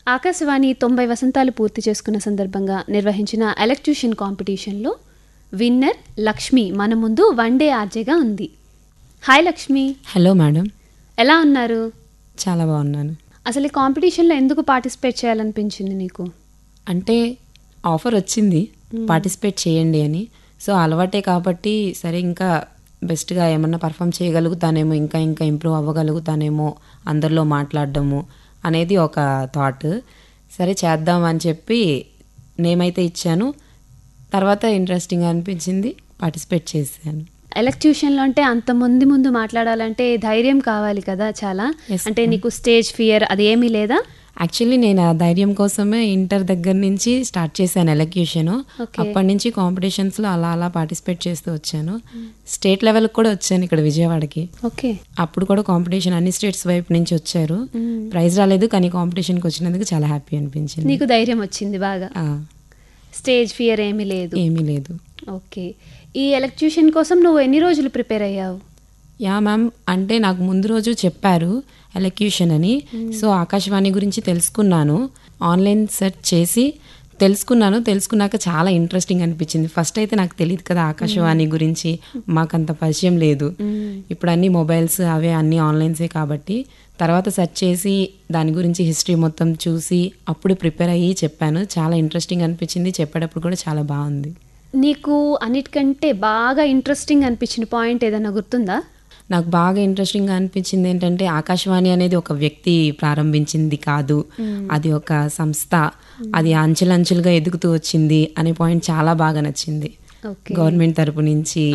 ఆకాశవాణి 90 వసంతాలు పూర్తి చేసుకున్న సందర్భంగా నిర్వహించిన ఎలక్ట్యూషన్ కాంపిటీషన్లో విన్నర్ లక్ష్మి మన ముందు వన్ డే ఆర్జేగా ఉంది. హాయ్ లక్ష్మి. Hello madam. ఎలా ఉన్నారు? చాలా బాగున్నాను. అసలు ఈ కాంపిటీషన్లో ఎందుకు పార్టిసిపేట్ చేయాలనిపించింది నీకు? అంటే ఆఫర్ వచ్చింది పార్టిసిపేట్ చేయండి అని. సో అలవాటే కాబట్టి సరే ఇంకా బెస్ట్గా ఏమన్నా పర్ఫామ్ చేయగలుగుతానేమో, ఇంకా ఇంకా ఇంప్రూవ్ అవ్వగలుగుతానేమో అందరిలో మాట్లాడడము అనేది ఒక థాట్. సరే చేద్దాం అని చెప్పి నేమైతే ఇచ్చాను. తర్వాత ఇంట్రెస్టింగ్ అనిపించింది, పార్టిసిపేట్ చేశాను. ఎలక్ట్యూషన్లో అంటే అంతమంది ముందు మాట్లాడాలంటే ధైర్యం కావాలి కదా చాలా. అంటే నీకు స్టేజ్ ఫియర్ అది ఏమీ లేదా? యాక్చువల్లీ నేను ఆ ధైర్యం కోసమే ఇంటర్ దగ్గర నుంచి స్టార్ట్ చేశాను ఎలక్యూషన్. అప్పటి నుంచి కాంపిటీషన్స్లో అలా అలా పార్టిసిపేట్ చేస్తూ వచ్చాను. స్టేట్ లెవెల్కి కూడా వచ్చాను ఇక్కడ విజయవాడకి. ఓకే. అప్పుడు కూడా కాంపిటీషన్ అన్ని స్టేట్స్ వైపు నుంచి వచ్చారు. ప్రైజ్ రాలేదు, కానీ కాంపిటీషన్కి వచ్చినందుకు చాలా హ్యాపీ అనిపించింది. నీకు ధైర్యం వచ్చింది బాగా? స్టేజ్ ఫియర్ ఏమీ లేదు? ఏమీ లేదు. ఓకే. ఈ ఎలక్ట్యూషన్ కోసం నువ్వు ఎన్ని రోజులు ప్రిపేర్ అయ్యావు? యా మ్యామ్, అంటే నాకు ముందు రోజు చెప్పారు ఎలక్యూషన్ అని. సో ఆకాశవాణి గురించి తెలుసుకున్నాను, ఆన్లైన్ సెర్చ్ చేసి తెలుసుకున్నాక చాలా ఇంట్రెస్టింగ్ అనిపించింది. ఫస్ట్ అయితే నాకు తెలియదు కదా ఆకాశవాణి గురించి, మాకంత పరిచయం లేదు. ఇప్పుడు అన్ని మొబైల్స్ అవే అన్ని ఆన్లైన్సే కాబట్టి తర్వాత సెర్చ్ చేసి దాని గురించి హిస్టరీ మొత్తం చూసి అప్పుడు ప్రిపేర్ అయ్యి చెప్పాను. చాలా ఇంట్రెస్టింగ్ అనిపించింది, చెప్పేటప్పుడు కూడా చాలా బాగుంది. నీకు అన్నిటికంటే బాగా ఇంట్రెస్టింగ్ అనిపించిన పాయింట్ ఏదైనా గుర్తుందా? నాకు బాగా ఇంట్రెస్టింగ్గా అనిపించింది ఏంటంటే ఆకాశవాణి అనేది ఒక వ్యక్తి ప్రారంభించింది కాదు, అది ఒక సంస్థ, అది అంచెలంచెలుగా ఎదుగుతూ వచ్చింది అనే పాయింట్ చాలా బాగా నచ్చింది. గవర్నమెంట్ తరపు నుంచి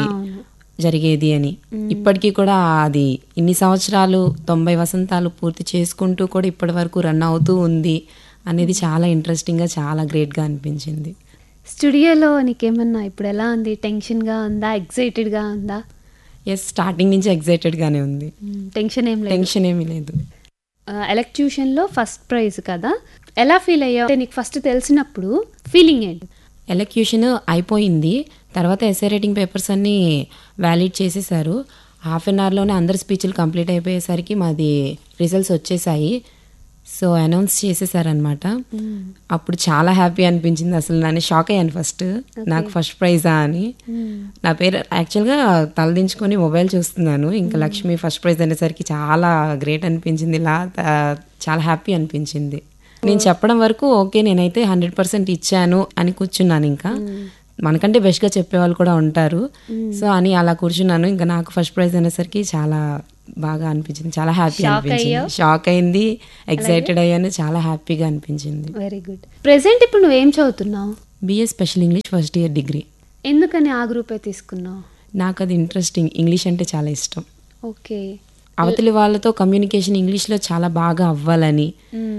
జరిగేది అని. ఇప్పటికీ కూడా అది ఇన్ని సంవత్సరాలు 90 వసంతాలు పూర్తి చేసుకుంటూ కూడా ఇప్పటి వరకు రన్ అవుతూ ఉంది అనేది చాలా ఇంట్రెస్టింగ్గా చాలా గ్రేట్గా అనిపించింది. స్టూడియోలో నీకేమన్నా ఇప్పుడు ఎలా ఉంది? టెన్షన్గా ఉందా, ఎగ్జైటెడ్గా ఉందా? ఎస్, స్టార్టింగ్ నుంచి ఎగ్జైటెడ్గానే ఉంది. టెన్షన్ ఏమీ లేదు. ఎలక్ట్యూషన్లో ఫస్ట్ ప్రైజ్ కదా, ఎలా ఫీల్ అయ్యావు? అంటే నీకు ఫస్ట్ తెలిసినప్పుడు ఫీలింగ్ ఏంటి? ఎలక్యూషన్ అయిపోయింది, తర్వాత ఎస్ఏ రైటింగ్ పేపర్స్ అన్నీ వ్యాలిడ్ చేసేసారు. హాఫ్ అన్ అవర్లోనే అందరి స్పీచ్లు కంప్లీట్ అయిపోయేసరికి మాది రిజల్ట్స్ వచ్చేసాయి. So announce చేసేసారనమాట. అప్పుడు చాలా హ్యాపీ అనిపించింది. అసలు నేను షాక్ అయ్యాను ఫస్ట్, నాకు ఫస్ట్ ప్రైజా అని. నా పేరు యాక్చువల్గా తలదించుకొని మొబైల్ చూస్తున్నాను, ఇంకా లక్ష్మి ఫస్ట్ ప్రైజ్ అనేసరికి చాలా గ్రేట్ అనిపించింది. ఇలా చాలా హ్యాపీ అనిపించింది. నేను చెప్పడం వరకు ఓకే, నేనైతే 100% ఇచ్చాను అని కూర్చున్నాను. ఇంకా మనకంటే బెస్ట్గా చెప్పేవాళ్ళు కూడా ఉంటారు, సో అని అలా కూర్చున్నాను. ఇంకా నాకు ఫస్ట్ ప్రైజ్ అనేసరికి చాలా బాగా అనిపించింది, చాలా హ్యాపీ అనిపించింది. షాక్ అయింది, ఎక్సైటెడ్ అయ్యాను, చాలా హ్యాపీగా అనిపించింది. Very good. ప్రెసెంట్ ఇప్పుడు నువ్వేం చదువుతున్నావు? BA special English first year degree. ఎందుకని ఆ గ్రూపే తీసుకున్నావు? నాకు అది ఇంట్రెస్టింగ్, ఇంగ్లీష్ అంటే చాలా ఇష్టం. ఓకే. అవతలి వాళ్ళతో కమ్యూనికేషన్ ఇంగ్లీష్లో చాలా బాగా అవ్వాలని,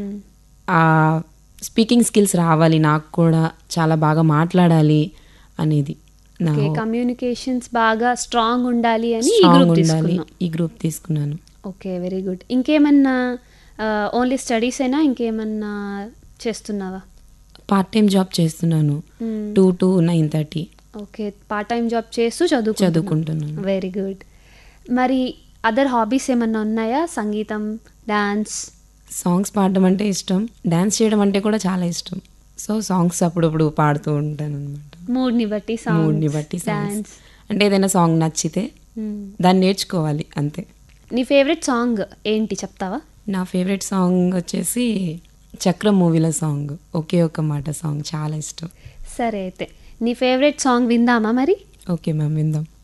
స్పీకింగ్ స్కిల్స్ రావాలి, నాకు కూడా చాలా బాగా మాట్లాడాలి అనేది. కమ్యూనికేషన్స్ బాగా స్ట్రాంగ్ ఉండాలి అని ఈ గ్రూప్ తీసుకున్నాను. Okay, very good. ఇంకేమన్నా ఓన్లీ స్టడీస్ అయినా ఇంకేమన్నా చేస్తున్నావా? పార్ట్ టైం జాబ్ చేస్తున్నాను, 2 to 9:30. Okay, part time job చేస్తూ చదువుకుంటున్నాను. Very good. మరి అదర్ హాబీస్ ఏమన్నా ఉన్నాయా? సంగీతం, డాన్స్? సాంగ్స్ పాడడం అంటే ఇష్టం, డాన్స్ చేయడం అంటే కూడా చాలా ఇష్టం. సో సాంగ్స్ అప్పుడప్పుడు పాడుతూ ఉంటాను అనమాట. మూడ్ని బట్టి డాన్స్. అంటే ఏదైనా సాంగ్ నచ్చితే దాన్ని నేర్చుకోవాలి అంతే. నీ ఫేవరెట్ సాంగ్ ఏంటి చెప్తావా? నా ఫేవరెట్ సాంగ్ వచ్చేసి చక్రం మూవీలో సాంగ్ ఒకే ఒక మాట సాంగ్ చాలా ఇష్టం. సరే అయితే నీ ఫేవరెట్ సాంగ్ విందామా మరి? ఓకే మ్యామ్, విందాం.